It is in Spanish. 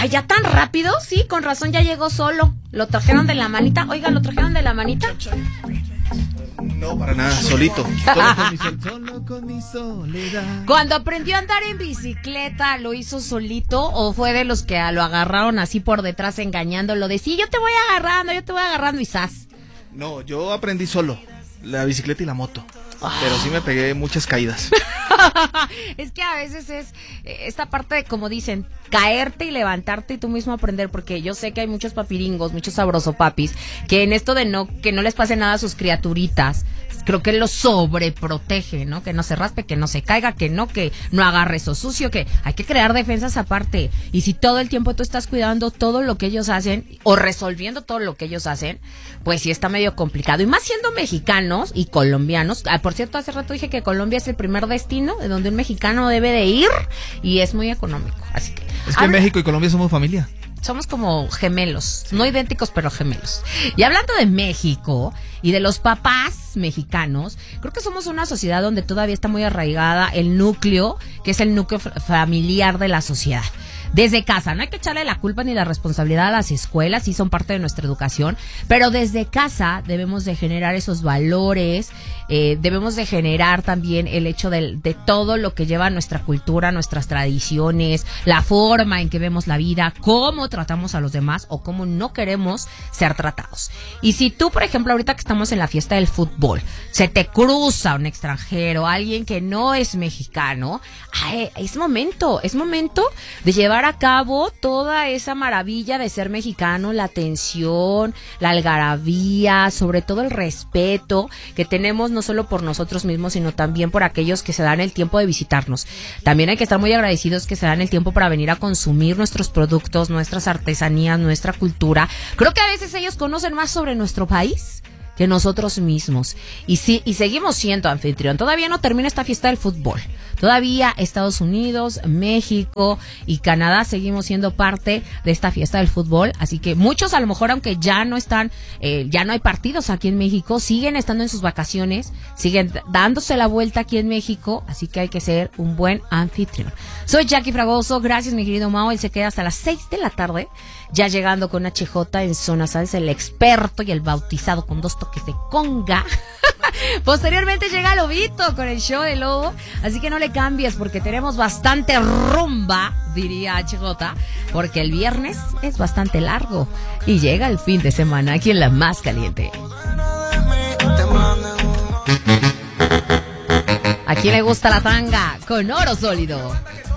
Ay, ¿ya tan rápido? Sí, con razón ya llegó solo. ¿Lo trajeron de la manita? Oiga, ¿lo trajeron de la manita? No, para nada, solito. Solo con mi soledad. Cuando aprendió a andar en bicicleta, ¿lo hizo solito o fue de los que lo agarraron así por detrás engañándolo? De sí, yo te voy agarrando y zas. No, yo aprendí solo, la bicicleta y la moto. Pero sí me pegué muchas caídas. Es que a veces es esta parte de, como dicen, caerte y levantarte y tú mismo aprender, porque yo sé que hay muchos papiringos, muchos sabrosopapis, que en esto de que no les pase nada a sus criaturitas, creo que los sobreprotege, ¿no? Que no se raspe, que no se caiga, que no agarre eso sucio, que hay que crear defensas aparte. Y si todo el tiempo tú estás cuidando todo lo que ellos hacen o resolviendo todo lo que ellos hacen, pues sí está medio complicado. Y más siendo mexicanos y colombianos. Por cierto, hace rato dije que Colombia es el primer destino de donde un mexicano debe de ir y es muy económico. Así que es que México y Colombia somos familia. Somos como gemelos, no idénticos, pero gemelos. Y hablando de México y de los papás mexicanos, creo que somos una sociedad donde todavía está muy arraigada el núcleo, que es el núcleo familiar de la sociedad. Desde casa, no hay que echarle la culpa ni la responsabilidad a las escuelas, sí son parte de nuestra educación, pero desde casa debemos de generar esos valores, debemos de generar también el hecho de todo lo que lleva nuestra cultura, nuestras tradiciones, la forma en que vemos la vida, cómo tratamos a los demás o cómo no queremos ser tratados. Y si tú, por ejemplo, ahorita que estamos en la fiesta del fútbol, se te cruza un extranjero, alguien que no es mexicano, es momento de llevar a cabo toda esa maravilla de ser mexicano, la atención, la algarabía, sobre todo el respeto que tenemos no solo por nosotros mismos, sino también por aquellos que se dan el tiempo de visitarnos. También hay que estar muy agradecidos que se dan el tiempo para venir a consumir nuestros productos, nuestras artesanías, nuestra cultura. Creo que a veces ellos conocen más sobre nuestro país que nosotros mismos. Y seguimos siendo anfitrión. Todavía no termina esta fiesta del fútbol. Todavía Estados Unidos, México y Canadá seguimos siendo parte de esta fiesta del fútbol. Así que muchos, a lo mejor, aunque ya no están, ya no hay partidos aquí en México, siguen estando en sus vacaciones, siguen dándose la vuelta aquí en México. Así que hay que ser un buen anfitrión. Soy Jackie Fragoso. Gracias, mi querido Mao. Él se queda hasta las 6 de la tarde. Ya llegando con HJ en Zona, ¿sabes? El experto y el bautizado con 2 toques de conga. Posteriormente llega Lobito con el show de Lobo. Así que no le cambies porque tenemos bastante rumba, diría HJ. Porque el viernes es bastante largo. Y llega el fin de semana aquí en La Más Caliente. ¿A quién le gusta la tanga? Con oro sólido.